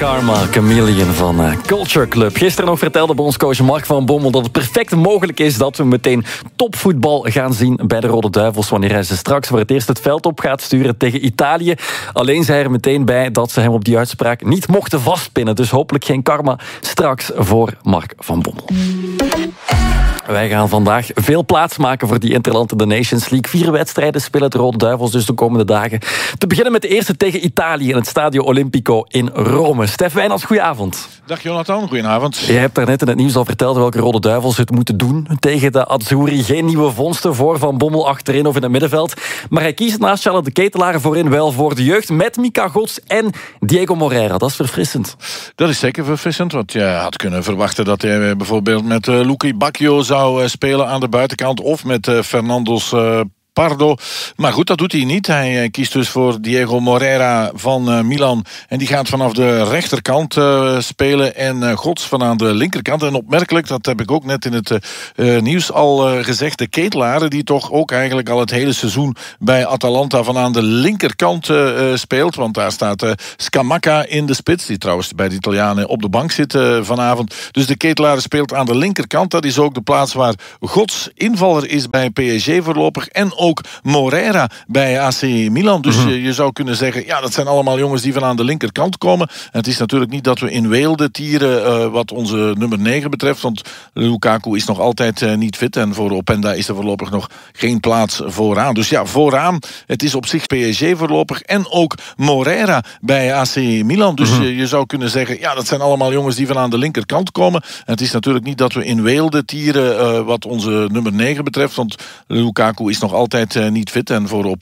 Karma Chameleon van Culture Club. Gisteren nog vertelde bondscoach Mark van Bommel dat het perfect mogelijk is dat we meteen topvoetbal gaan zien bij de Rode Duivels wanneer hij ze straks voor het eerst het veld op gaat sturen tegen Italië. Alleen zei er meteen bij dat ze hem op die uitspraak niet mochten vastpinnen. Dus hopelijk geen karma straks voor Mark van Bommel. Wij gaan vandaag veel plaats maken voor die Interland in de Nations League. 4 wedstrijden spelen de Rode Duivels dus de komende dagen. Te beginnen met de eerste tegen Italië in het Stadio Olimpico in Rome. Stef Wijnands, goedenavond. Dag Jonathan, goedenavond. Je hebt daarnet in het nieuws al verteld welke Rode Duivels het moeten doen tegen de Azzurri. Geen nieuwe vondsten voor Van Bommel achterin of in het middenveld. Maar hij kiest naast Charlotte de Ketelaar voorin wel voor de jeugd met Mika Gods en Diego Moreira. Dat is verfrissend. Dat is zeker verfrissend, want je had kunnen verwachten dat hij bijvoorbeeld met Lucky Bacchio zou spelen aan de buitenkant of met Fernandos Pardo. Maar goed, dat doet hij niet. Hij kiest dus voor Diego Moreira van Milan. En die gaat vanaf de rechterkant spelen en Gods van aan de linkerkant. En opmerkelijk, dat heb ik ook net in het nieuws al gezegd, de Ketelaar, die toch ook eigenlijk al het hele seizoen bij Atalanta van aan de linkerkant speelt. Want daar staat Scamacca in de spits, die trouwens bij de Italianen op de bank zit vanavond. Dus de Ketelaar speelt aan de linkerkant. Dat is ook de plaats waar Gods invaller is bij PSG voorlopig. En ook Moreira bij AC Milan. Dus je zou kunnen zeggen, ja, dat zijn allemaal jongens die van aan de linkerkant komen. En het is natuurlijk niet dat we in weelde tieren wat onze nummer 9 betreft. Want Lukaku is nog altijd niet fit. En voor Openda is er voorlopig nog geen plaats vooraan. Dus ja, vooraan, het is op zich PSG voorlopig. En ook Moreira bij AC Milan. Dus je zou kunnen zeggen, ja, dat zijn allemaal jongens die van aan de linkerkant komen. En het is natuurlijk niet dat we in weelde tieren wat onze nummer 9 betreft. Want Lukaku is nog altijd niet fit. En voor